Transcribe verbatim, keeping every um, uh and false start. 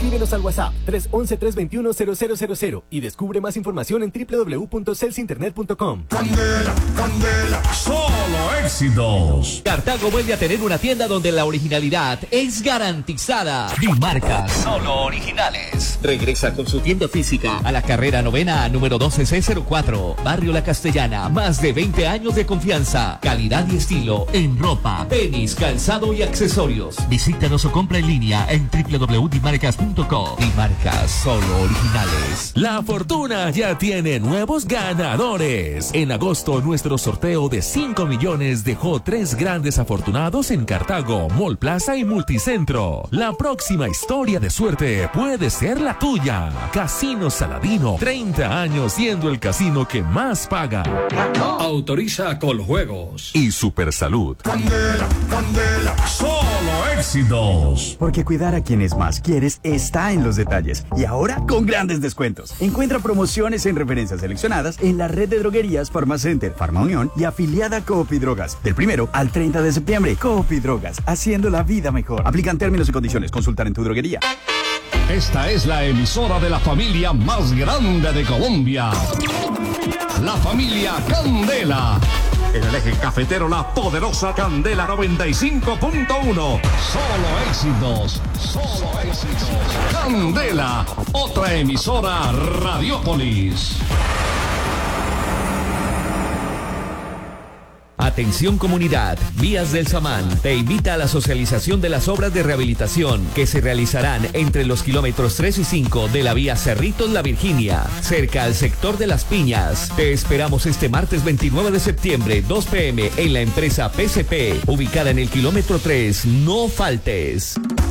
Escríbenos al WhatsApp tres once, tres veintiuno, cero cero cero cero y descubre más información en doble u doble u doble u punto celsa internet punto com. Candela, Candela, solo éxitos. Cartago vuelve a tener una tienda donde la originalidad es garantizada. Dimarcas, solo originales. Regresa con su tienda física a la carrera novena número doce C cero cuatro, Barrio La Castellana. Más de veinte años de confianza, calidad y estilo en ropa, tenis, calzado y accesorios. Visítanos o compra en línea en doble u doble u doble u punto dimarcas punto com. Dimarcas, solo originales. La fortuna ya tiene nuevos ganadores. En agosto, nuestro sorteo de cinco millones dejó tres grandes afortunados en Cartago, Mall Plaza y Multicentro. La próxima historia de suerte puede ser la tuya. Casino Saladino, treinta años siendo el casino que más paga. Autoriza Coljuegos y Supersalud. Candela, Candela, solo éxitos. Porque cuidar a quienes más quieres está en los detalles. Y ahora con grandes descuentos. Encuentra promociones en referencias seleccionadas en la red de droguerías Farmacenter, Farmaunión y afiliada Coop y Drogas. Del primero al treinta de septiembre. Coop y Drogas, haciendo la vida mejor. Aplican términos y condiciones. Consultar en tu droguería. Esta es la emisora de la familia más grande de Colombia. La familia Candela. En el eje cafetero, la poderosa Candela noventa y cinco punto uno. Solo éxitos, solo éxitos. Candela, otra emisora Radiópolis. Atención comunidad, Vías del Samán te invita a la socialización de las obras de rehabilitación que se realizarán entre los kilómetros tres y cinco de la vía Cerritos La Virginia, cerca al sector de Las Piñas. Te esperamos este martes veintinueve de septiembre, dos p m en la empresa P C P, ubicada en el kilómetro tres. No faltes.